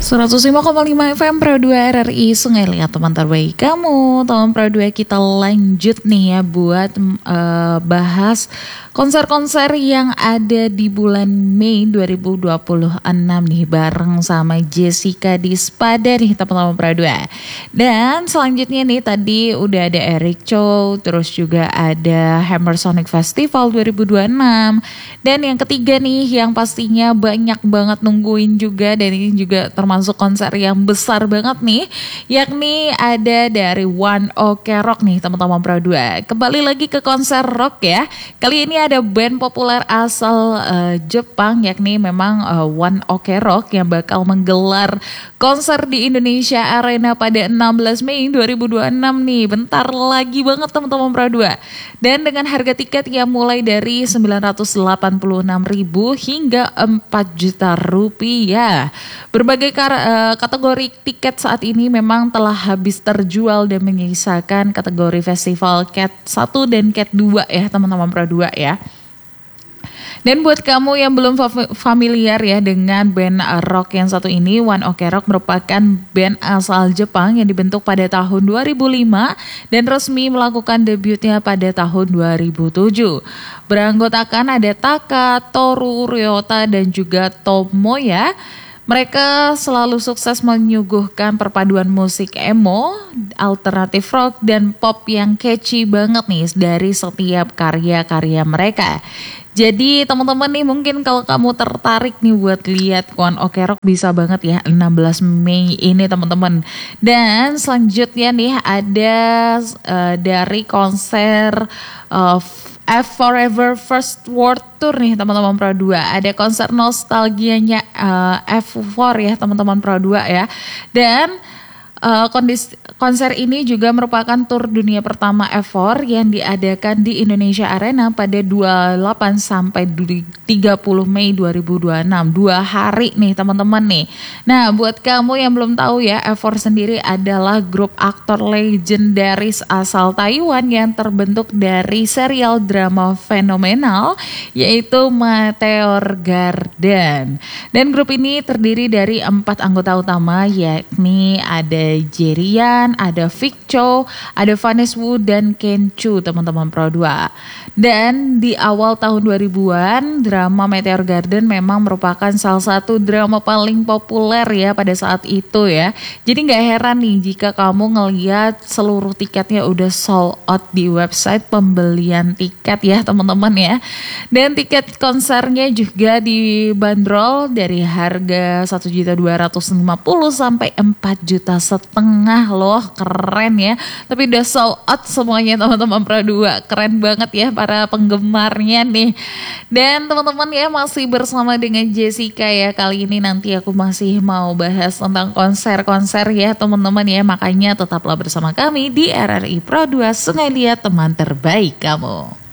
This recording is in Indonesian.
105,5 FM Pro 2 RRI Sungai Liat, teman terbaik kamu. Teman Pro 2, kita lanjut nih ya buat bahas konser-konser yang ada di bulan Mei 2026 nih bareng sama Jessica Dispada nih teman-teman Pro 2. Dan selanjutnya nih tadi udah ada Eric Chow, terus juga ada Hammer Sonic Festival 2026. Dan yang ketiga nih yang pastinya banyak banget nungguin juga, dan ini juga termasuk konser yang besar banget nih, yakni ada dari One Ok Rock nih teman-teman Pro 2. Kembali lagi ke konser rock ya. Kali ini ada band populer asal Jepang, yakni memang One Ok Rock yang bakal menggelar konser di Indonesia Arena pada 16 Mei 2026 nih. Bentar lagi banget teman-teman Pro 2. Dan dengan harga tiket yang mulai dari 986.000 hingga 4 juta rupiah. Berbagai kategori tiket saat ini memang telah habis terjual dan menyisakan kategori festival Cat 1 dan Cat 2 ya teman-teman Pro 2 ya. Dan buat kamu yang belum familiar ya dengan band rock yang satu ini, One Ok Rock merupakan band asal Jepang yang dibentuk pada tahun 2005 dan resmi melakukan debutnya pada tahun 2007. Beranggotakan ada Taka, Toru, Ryota dan juga Tomoya. Mereka selalu sukses menyuguhkan perpaduan musik emo, alternatif rock, dan pop yang catchy banget nih dari setiap karya-karya mereka. Jadi teman-teman nih mungkin kalau kamu tertarik nih buat lihat One Ok Rock bisa banget ya 16 Mei ini teman-teman. Dan selanjutnya nih ada dari konser F Forever First World Tour nih teman-teman Pro 2. Ada konser nostalgianya F4 ya teman-teman Pro 2 ya. Dan konser ini juga merupakan tur dunia pertama F4 yang diadakan di Indonesia Arena pada 28 sampai 30 Mei 2026. 2 hari nih teman-teman nih. Nah buat kamu yang belum tahu ya, F4 sendiri adalah grup aktor legendaris asal Taiwan yang terbentuk dari serial drama fenomenal yaitu Meteor Garden. Dan grup ini terdiri dari 4 anggota utama, yakni ada Jerian, ada Vic Cho, ada Vanessa Wu dan Ken Chu teman-teman Pro 2. Dan di awal tahun 2000-an drama Meteor Garden memang merupakan salah satu drama paling populer ya pada saat itu ya. Jadi gak heran nih jika kamu ngeliat seluruh tiketnya udah sold out di website pembelian tiket ya teman-teman ya. Dan tiket konsernya juga dibanderol dari harga 1.250.000 sampai 4.500.000 loh, keren ya. Tapi udah sold out semuanya teman-teman Pro 2. Keren banget ya para penggemarnya nih. Dan teman-teman ya masih bersama dengan Jessica ya. Kali ini nanti aku masih mau bahas tentang konser-konser ya teman-teman ya. Makanya tetaplah bersama kami di RRI Pro 2 Sungai Liat, teman terbaik kamu.